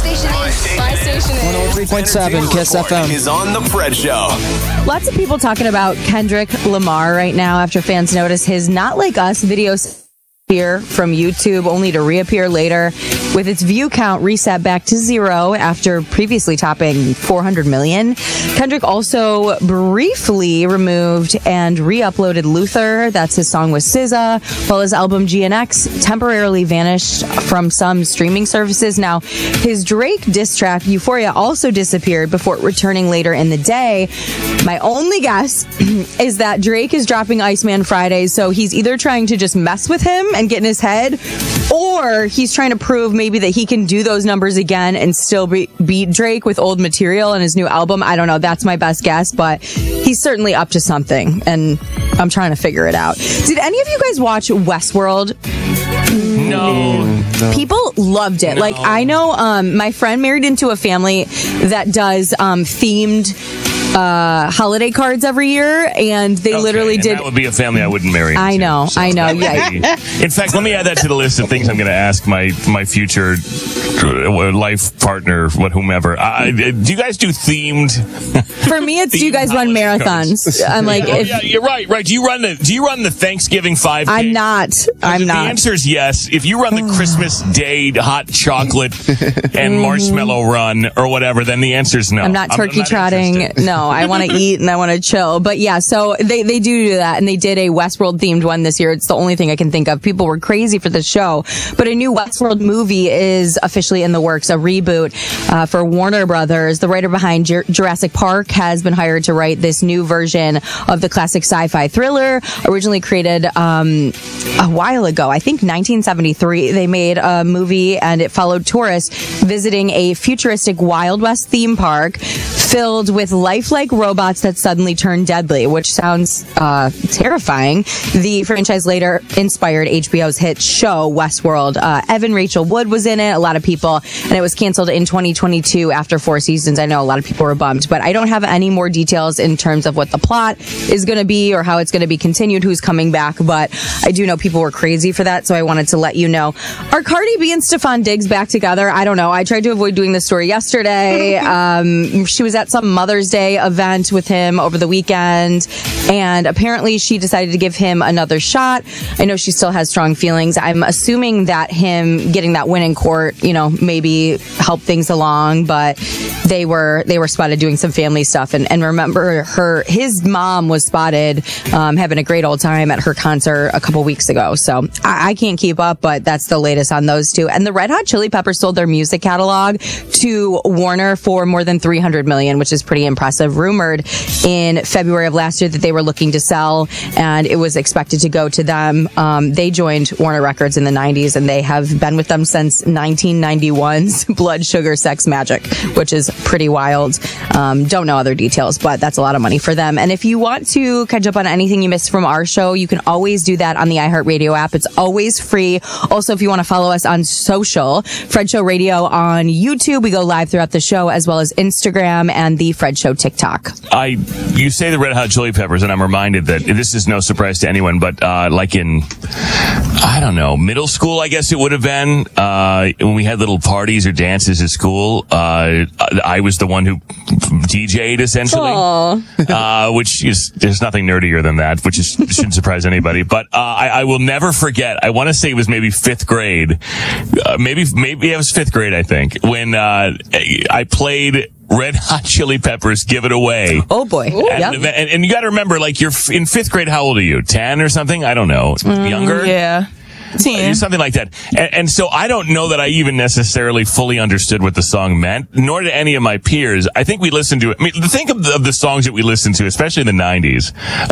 My station is 103.7 Kiss FM is on the Fred Show. Lots of people talking about Kendrick Lamar right now after fans notice his Not Like Us videos here from YouTube, only to reappear later with its view count reset back to 0 after previously topping 400 million. Kendrick also briefly removed and re-uploaded Luther, that's his song with SZA, while his album GNX temporarily vanished from some streaming services. Now, his Drake diss track Euphoria also disappeared before returning later in the day. My only guess is that Drake is dropping Iceman Fridays, so he's either trying to just mess with him and get in his head, or he's trying to prove maybe that he can do those numbers again and still beat Drake with old material in his new album. I don't know. That's my best guess, but he's certainly up to something, and I'm trying to figure it out. Did any of you guys watch Westworld? No. People loved it. No. Like, I know my friend married into a family that does themed holiday cards every year, and they literally did. That would be a family I wouldn't marry into. I know. Yeah. In fact, let me add that to the list of things I'm going to ask my future life partner, whomever. Do you guys do themed? For me, it's do you guys run marathons? I'm like, yeah, you're right. Do you run the Thanksgiving 5K? I'm not. The answer is yes. If you run the Christmas Day hot chocolate and marshmallow run or whatever, then the answer is no. I'm not turkey trotting. No, I want to eat and I want to chill. But yeah, so they do that, and they did a Westworld themed one this year. It's the only thing I can think of. People were crazy for the show, but a new Westworld movie is officially in the works, a reboot for Warner Brothers. The writer behind Jurassic Park has been hired to write this new version of the classic sci-fi thriller, originally created a while ago. I think 1973. They made a movie, and it followed tourists visiting a futuristic Wild West theme park filled with lifelike robots that suddenly turn deadly, which sounds terrifying. The franchise later inspired HBO's hit show Westworld. Evan Rachel Wood was in it, a lot of people, and it was canceled in 2022 after 4 seasons. I know a lot of people were bummed, but I don't have any more details in terms of what the plot is going to be or how it's going to be continued, who's coming back, but I do know people were crazy for that, so I wanted to let you know. Are Cardi B and Stefon Diggs back together? I don't know. I tried to avoid doing this story yesterday. She was at some Mother's Day event with him over the weekend, and apparently she decided to give him another shot. I know she still has strong feelings. I'm assuming that him getting that win in court, maybe helped things along, but they were spotted doing some family stuff, and remember his mom was spotted having a great old time at her concert a couple weeks ago. So I can't keep up, but that's the latest on those two. And the Red Hot Chili Peppers sold their music catalog to Warner for more than $300 million, which is pretty impressive. Rumored in February of last year that they were looking to sell, and it was expected to go to them. They joined Warner Records in the 90s, and they have been with them since 1991's Blood, Sugar, Sex, Magic, which is pretty wild. Don't know other details, but that's a lot of money for them. And if you want to catch up on anything you missed from our show, you can always do that on the iHeartRadio app. It's always free. Also, if you want to follow us on social, Fred Show Radio on YouTube. We go live throughout the show, as well as Instagram and the Fred Show TikTok. You say the Red Hot Chili Peppers, and I'm reminded that this is no surprise to anyone, but like in, I don't know, middle school, I guess it would have been, when we had little parties or dances at school, I was the one who DJ'd essentially, which is, there's nothing nerdier than that, which shouldn't surprise anybody. But I will never forget. I want to say it was maybe 5th grade, maybe it was 5th grade, I think, when I played Red Hot Chili Peppers, Give It Away. Oh boy. And you got to remember, like, you're in 5th grade. How old are you? 10 or something? I don't know. Younger? Yeah. 10. Something like that. And so I don't know that I even necessarily fully understood what the song meant, nor did any of my peers. I think we listened to it. I mean, think of the songs that we listened to, especially in the 90s.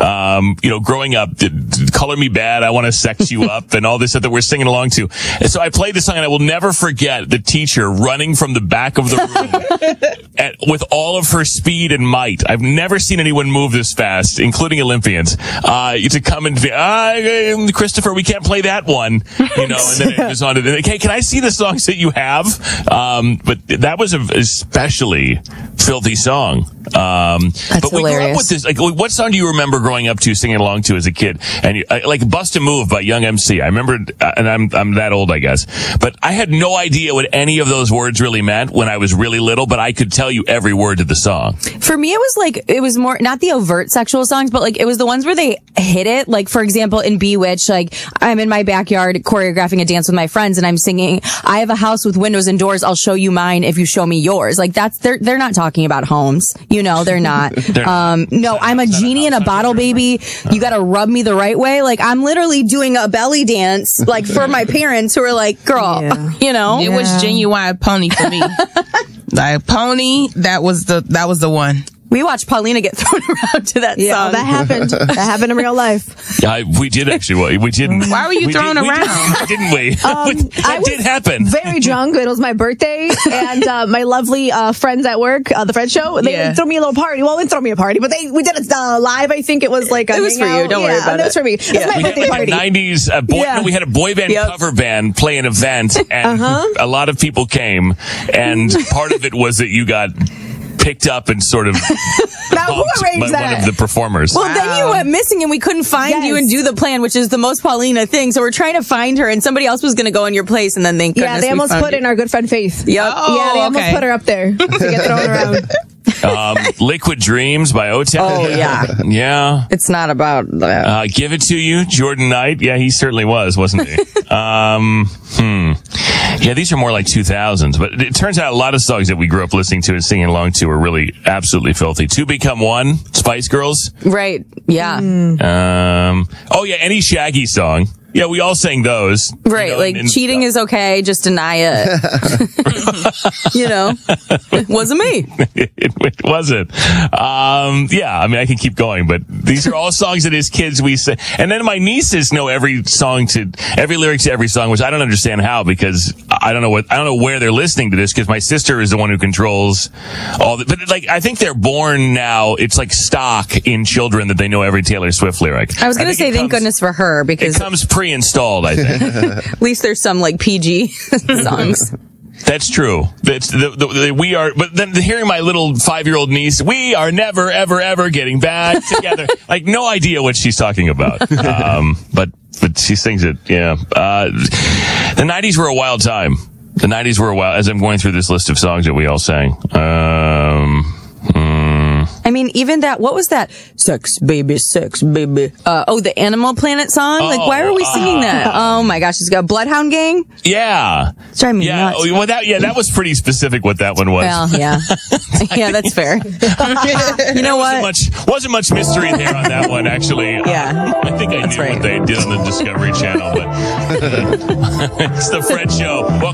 Growing up, Color Me Bad, I Want to Sex You Up, and all this stuff that we're singing along to. And so I played this song, and I will never forget the teacher running from the back of the room with all of her speed and might. I've never seen anyone move this fast, including Olympians, to come and say, Christopher, we can't play that one. one, and then it was on to the, hey, can I see the songs that you have? But that was an especially filthy song. But we grew up with this. Like, what song do you remember growing up to, singing along to as a kid? And like "Bust a Move" by Young MC. I remember, and I'm that old, I guess. But I had no idea what any of those words really meant when I was really little. But I could tell you every word to the song. For me, it was more not the overt sexual songs, but like it was the ones where they hit it. Like, for example, in Bewitched, like I'm in my backyard choreographing a dance with my friends, and I'm singing, "I have a house with windows and doors. I'll show you mine if you show me yours." Like they're not talking about homes. They're not. No, I'm a genie in a bottle, baby. You got to rub me the right way. Like, I'm literally doing a belly dance, like, for my parents who are like, girl, It was Genuine Pony for me. Like, Pony, that was the one. We watched Paulina get thrown around to that song. That happened. That happened in real life. We did actually. We didn't. Why were you thrown around? Didn't we? That did happen. Very drunk. It was my birthday, and my lovely friends at work, the Friends Show, they threw me a little party. Well, they didn't throw me a party, but we did it live. I think it was like a It was for you. Don't worry about it. It was for me. It was my birthday party. 90s we had a boy band cover band play an event, and a lot of people came, and part of it was that you got picked up and sort of now, who arranged by one of the performers. Well, then you went missing and we couldn't find you and do the plan, which is the most Paulina thing. So we're trying to find her, and somebody else was going to go in your place, and then thank goodness they almost put you. in our good friend Faith. Yep. They almost put her up there to get thrown around. Liquid Dreams by O-Town. Oh, yeah. Yeah. It's not about that. Give It To You, Jordan Knight. Yeah, he certainly was, wasn't he? Yeah, these are more like 2000s, but it turns out a lot of songs that we grew up listening to and singing along to were really absolutely filthy. Two Become One, Spice Girls. Right. Yeah. Any Shaggy song. Yeah, we all sang those. Right, and cheating is okay, just deny it. It wasn't me. It wasn't. I can keep going, but these are all songs that as kids we say. And then my nieces know every lyric to every song, which I don't understand how, because I don't know where they're listening to this, because my sister is the one who controls all the, but like, I think they're born now, it's like stock in children that they know every Taylor Swift lyric. I was going to say, thank goodness for her, because it comes pre-installed, I think. At least there's some like PG songs. That's true. That's we are, but then hearing my little 5-year-old niece, we are never, ever, ever getting back together. Like, no idea what she's talking about. But she sings it. Yeah. The 90s were a wild time. As I'm going through this list of songs that we all sang. I mean, even that, what was that? Sex, baby, sex, baby. The Animal Planet song? Like, why were we singing that? Oh my gosh, it's got Bloodhound Gang? Yeah. It's driving me nuts. Well, that was pretty specific what that one was. Well, yeah. Yeah, that's fair. You know what? Wasn't much mystery there on that one, actually. Yeah. I think I knew what they did on the Discovery Channel, but it's the Fred Show. Welcome